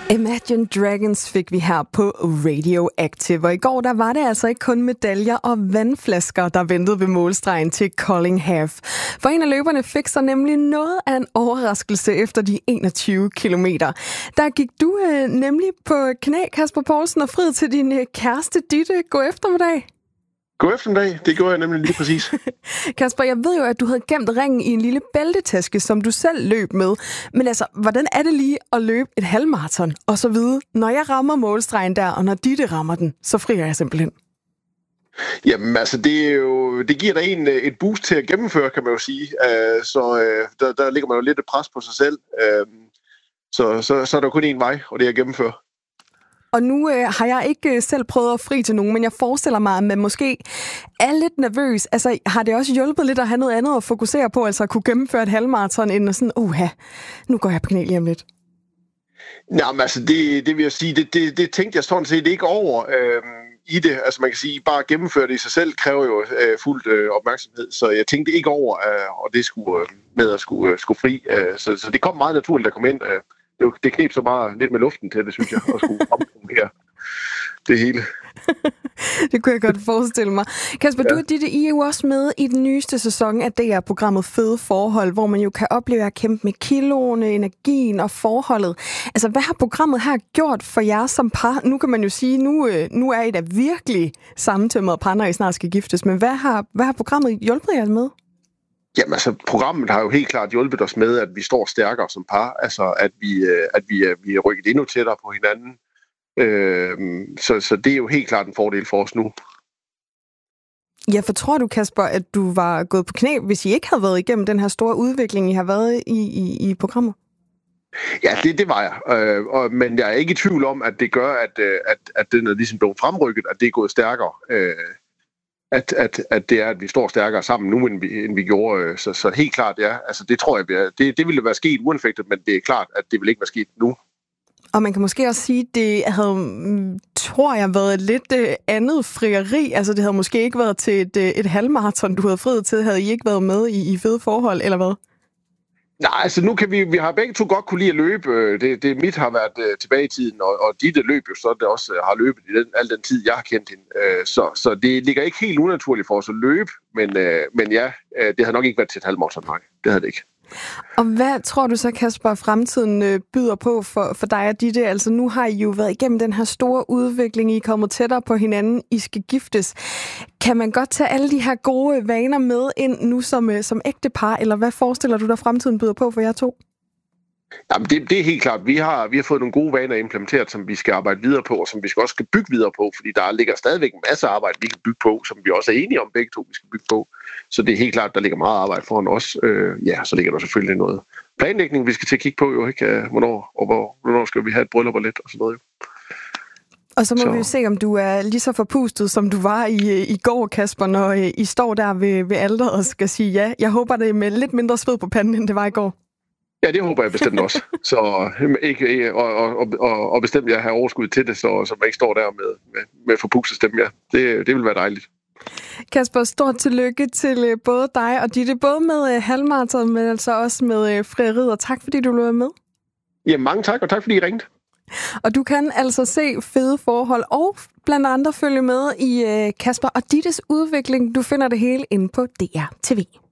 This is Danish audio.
Imagine Dragons fik vi her på Radioactive, og i går der var det altså ikke kun medaljer og vandflasker, der ventede ved målstregen til Colin Half. For en af løberne fik så nemlig noget af en overraskelse efter de 21 kilometer. Der gik du nemlig på knæ, Kasper Poulsen, og friede til din kæreste Ditte. God eftermiddag. God eftermiddag, det gjorde jeg nemlig lige præcis. Kasper, jeg ved jo, at du havde gemt ringen i en lille bæltetaske, som du selv løb med. Men altså, hvordan er det lige at løbe et halvmaraton og så videre? Når jeg rammer målstregen der, og når Ditte rammer den, så frier jeg simpelthen. Jamen altså, det giver dig et boost til at gennemføre, kan man jo sige. Der ligger man jo lidt et pres på sig selv. Så er der kun én vej, og det er at gennemføre. Og nu har jeg ikke selv prøvet at fri til nogen, men jeg forestiller mig, at man måske er lidt nervøs. Altså, har det også hjulpet lidt at have noget andet at fokusere på, altså at kunne gennemføre et halvmaraton, end sådan, nu går jeg på knæ lige om lidt? Jamen altså, det vil jeg sige, det tænkte jeg sådan set ikke over i det. Altså man kan sige, bare at gennemføre det i sig selv kræver jo fuld opmærksomhed, så jeg tænkte ikke over, og det skulle med at skulle fri. Så det kom meget naturligt at komme ind. Det kneb så bare lidt med luften til det, synes jeg, at skulle her det hele. Det kunne jeg godt forestille mig. Kasper, du og Ditte, I er jo også med i den nyeste sæson af DR-programmet Fede Forhold, hvor man jo kan opleve at kæmpe med kiloene, energien og forholdet. Altså, hvad har programmet her gjort for jer som par? Nu kan man jo sige, nu er I da virkelig sammentømrede par, når I snart skal giftes, men hvad har programmet hjulpet jer med? Jamen altså, programmet har jo helt klart hjulpet os med, at vi står stærkere som par, altså at vi er rykket endnu tættere på hinanden. Så det er jo helt klart en fordel for os nu. Ja, for tror du, Kasper, at du var gået på knæ, hvis I ikke havde været igennem den her store udvikling, I har været i programmet? Ja, det var jeg. Men jeg er ikke i tvivl om, at det gør, at den er ligesom blevet fremrykket, at det er gået stærkere. At det er, at vi står stærkere sammen nu, end vi gjorde. Så helt klart, ja. Altså, det tror jeg, det ville være sket uanfægtet, men det er klart, at det vil ikke være sket nu. Og man kan måske også sige, at det havde, tror jeg, været et lidt andet frieri. Altså, det havde måske ikke været til et halvmaraton, du havde friet til. Havde I ikke været med i Fede Forhold, eller hvad? Nej, altså nu kan vi har begge to godt kunne lide at løbe. Det mit har været tilbage i tiden, og Ditte løb jo så, det også har løbet i al den tid, jeg har kendt hende. Så det ligger ikke helt unaturligt for os at løbe, men ja, det har nok ikke været til et halvmaraton, nej. Det havde det ikke. Og hvad tror du så, Kasper, fremtiden byder på for dig og Ditte? Altså nu har I jo været igennem den her store udvikling, I er kommet tættere på hinanden, I skal giftes. Kan man godt tage alle de her gode vaner med ind nu som ægtepar, eller hvad forestiller du dig, fremtiden byder på for jer to? Jamen, det er helt klart. Vi har fået nogle gode vaner implementeret, som vi skal arbejde videre på, og som vi også skal bygge videre på, fordi der ligger stadigvæk en masse arbejde, vi kan bygge på, som vi også er enige om begge to, vi skal bygge på. Så det er helt klart, der ligger meget arbejde foran os. Så ligger der selvfølgelig noget planlægning, vi skal til at kigge på, jo ikke? Hvornår skal vi have et bryllup og lidt, og sådan noget, jo. Og så må vi jo se, om du er lige så forpustet, som du var i går, Kasper, når I står der ved alteret og skal sige ja. Jeg håber, det er med lidt mindre sved på panden, end det var i går. Ja, det håber jeg bestemt også. Så ikke, og bestemt jeg har overskud til det, så man ikke står der med forpustet stemme. Ja. Det vil være dejligt. Kasper, stort tillykke til både dig og Ditte, både med halvmaraton, men altså også med frieriet, og tak fordi du løb med. Ja, mange tak, og tak fordi I ringte. Og du kan altså se Fede Forhold og blandt andre følge med i Kasper og Dittes udvikling. Du finder det hele inde på DR TV.